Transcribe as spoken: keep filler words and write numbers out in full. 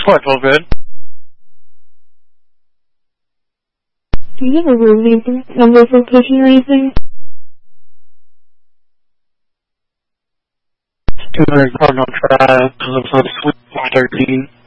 four, all good. Do you have a room number, number for pushing or anything? two hundred Cardinal Drive, Suite thirteen.